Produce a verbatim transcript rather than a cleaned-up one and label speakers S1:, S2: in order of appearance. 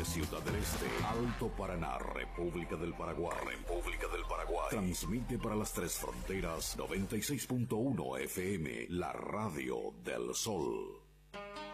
S1: Ciudad del Este, Alto Paraná, República del Paraguay. República del Paraguay. Transmite para las tres fronteras noventa y seis punto uno F M, la radio del sol.